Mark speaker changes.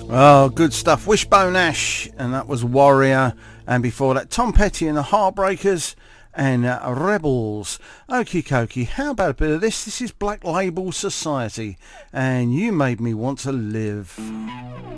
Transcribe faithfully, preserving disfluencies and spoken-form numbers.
Speaker 1: Oh, good stuff. Wishbone Ash, and that was Warrior. And before that, Tom Petty and the Heartbreakers and uh, Rebels. Okie dokie, how about a bit of this? This is Black Label Society, and You Made Me Want to Live.